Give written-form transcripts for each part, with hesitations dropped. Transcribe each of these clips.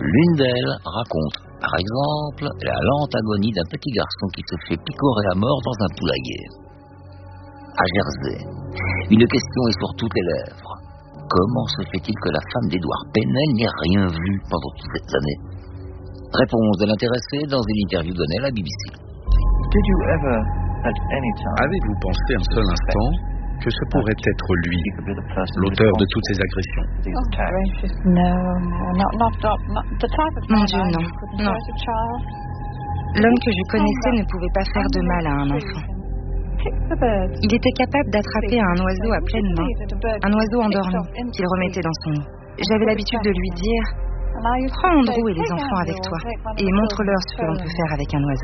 L'une d'elles raconte, par exemple, la lente agonie d'un petit garçon qui se fait picorer à mort dans un poulailler. À Jersey, une question est sur toutes les lèvres. Comment se fait-il que la femme d'Edward Pennell n'ait rien vu pendant toutes ces années? Réponse de l'intéressé dans une interview donnée à la BBC. Avez-vous pensé un seul instant que ce pourrait être lui, l'auteur de toutes ces agressions? Mon Dieu, non. L'homme que je connaissais ne pouvait pas faire de mal à un enfant. Il était capable d'attraper un oiseau à pleine main, un oiseau endormi, qu'il remettait dans son nid. J'avais l'habitude de lui dire « Prends Andrew et les enfants avec toi et montre-leur ce que l'on peut faire avec un oiseau. »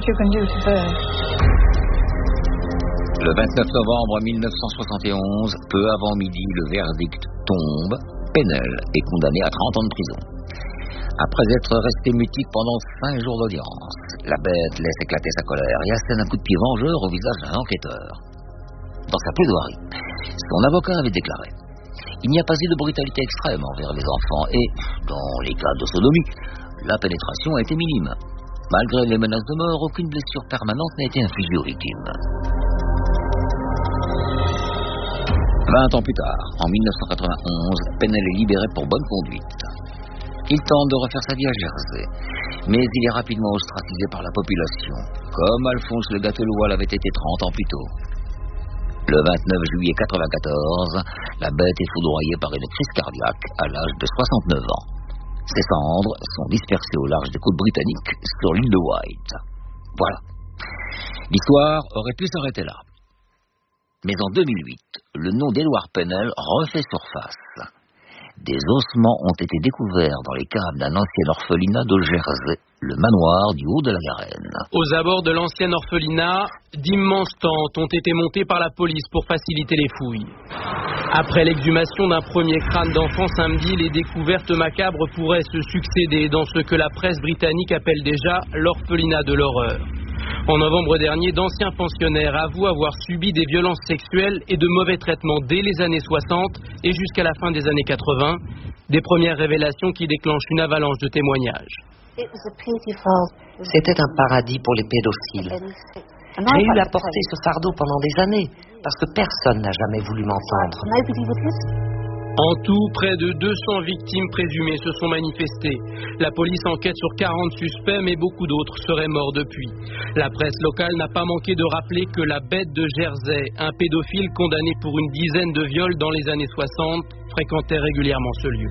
Le 29 novembre 1971, peu avant midi, le verdict tombe. Pennell est condamné à 30 ans de prison. Après être resté mutique pendant 5 jours d'audience, la bête laisse éclater sa colère et assène un coup de pied vengeur au visage d'un enquêteur. Dans sa plaidoirie, son avocat avait déclaré: il n'y a pas eu de brutalité extrême envers les enfants et, dans les cas de sodomie, la pénétration a été minime. Malgré les menaces de mort, aucune blessure permanente n'a été infligée aux victimes. 20 ans plus tard, en 1991, Pennell est libéré pour bonne conduite. Il tente de refaire sa vie à Jersey, mais il est rapidement ostracisé par la population, comme Alphonse Le Gâteloup l'avait été 30 ans plus tôt. Le 29 juillet 1994, la bête est foudroyée par une crise cardiaque à l'âge de 69 ans. Ses cendres sont dispersées au large des côtes britanniques sur l'île de White. Voilà. L'histoire aurait pu s'arrêter là. Mais en 2008, le nom d'Edward Pennell refait surface. Des ossements ont été découverts dans les caves d'un ancien orphelinat de Jersey, le manoir du Haut de la Garenne. Aux abords de l'ancien orphelinat, d'immenses tentes ont été montées par la police pour faciliter les fouilles. Après l'exhumation d'un premier crâne d'enfant samedi, les découvertes macabres pourraient se succéder dans ce que la presse britannique appelle déjà l'orphelinat de l'horreur. En novembre dernier, d'anciens pensionnaires avouent avoir subi des violences sexuelles et de mauvais traitements dès les années 60 et jusqu'à la fin des années 80. Des premières révélations qui déclenchent une avalanche de témoignages. C'était un paradis pour les pédophiles. J'ai eu à porter ce fardeau pendant des années, parce que personne n'a jamais voulu m'entendre. En tout, près de 200 victimes présumées se sont manifestées. La police enquête sur 40 suspects, mais beaucoup d'autres seraient morts depuis. La presse locale n'a pas manqué de rappeler que la bête de Jersey, un pédophile condamné pour une dizaine de viols dans les années 60, fréquentait régulièrement ce lieu.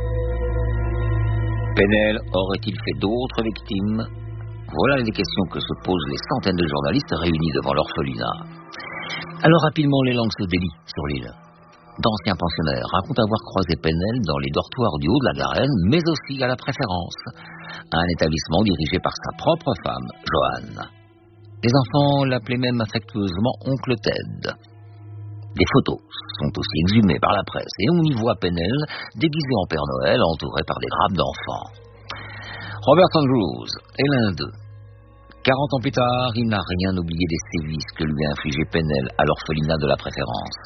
Pennell aurait-il fait d'autres victimes? Voilà les questions que se posent les centaines de journalistes réunis devant l'orphelinat. Alors rapidement, les langues se délient sur l'île. D'anciens pensionnaires racontent avoir croisé Pennell dans les dortoirs du Haut de la Garenne, mais aussi à la Préférence, un établissement dirigé par sa propre femme, Joanne. Les enfants l'appelaient même affectueusement Oncle Ted. Des photos sont aussi exhumées par la presse et on y voit Pennell déguisé en Père Noël, entouré par des grappes d'enfants. Robert Andrews est l'un d'eux. 40 ans plus tard, il n'a rien oublié des sévices que lui a infligé Pennell à l'orphelinat de la Préférence.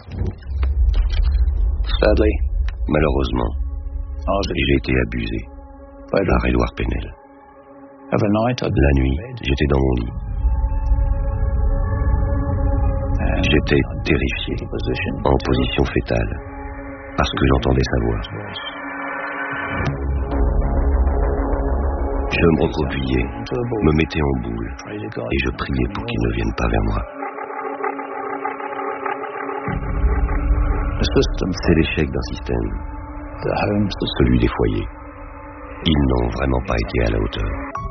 Malheureusement, j'ai été abusé par Edward Pennell. La nuit, j'étais dans mon lit. J'étais terrifié, en position fétale, parce que j'entendais sa voix. Je me recroquevillais, me mettais en boule, et je priais pour qu'il ne vienne pas vers moi. C'est l'échec d'un système, celui des foyers. Ils n'ont vraiment pas été à la hauteur.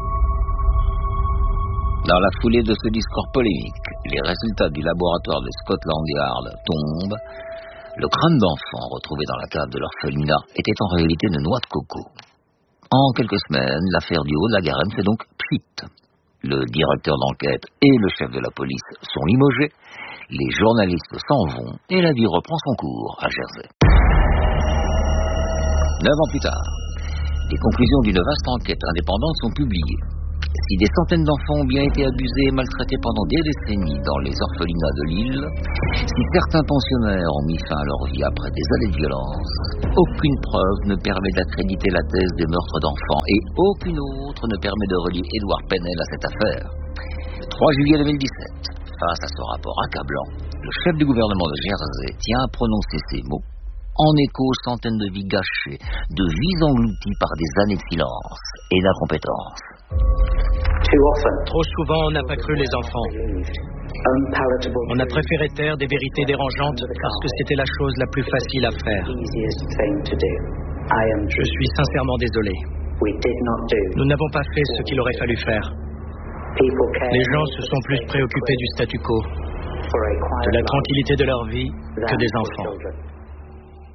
Dans la foulée de ce discours polémique, les résultats du laboratoire de Scotland Yard tombent. Le crâne d'enfant retrouvé dans la cave de l'orphelinat était en réalité une noix de coco. En quelques semaines, l'affaire du Haut de la Garenne fait donc pchit. Le directeur d'enquête et le chef de la police sont limogés, les journalistes s'en vont et la vie reprend son cours à Jersey. 9 ans plus tard, les conclusions d'une vaste enquête indépendante sont publiées. Si des centaines d'enfants ont bien été abusés et maltraités pendant des décennies dans les orphelinats de l'île, si certains pensionnaires ont mis fin à leur vie après des années de violence, aucune preuve ne permet d'accréditer la thèse des meurtres d'enfants et aucune autre ne permet de relier Edward Pennell à cette affaire. Le 3 juillet 2017, face à ce rapport accablant, le chef du gouvernement de Jersey tient à prononcer ces mots. En écho aux centaines de vies gâchées, de vies englouties par des années de silence et d'incompétence. Trop souvent, on n'a pas cru les enfants. On a préféré taire des vérités dérangeantes parce que c'était la chose la plus facile à faire. Je suis sincèrement désolé. Nous n'avons pas fait ce qu'il aurait fallu faire. Les gens se sont plus préoccupés du statu quo, de la tranquillité de leur vie que des enfants.